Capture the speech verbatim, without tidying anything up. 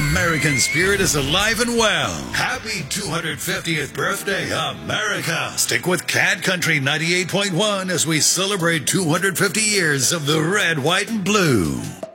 American spirit is alive and well. Happy two hundred fiftieth birthday, America. Stick with Cat Country ninety-eight point one as we celebrate two hundred fifty years of the red, white, and blue.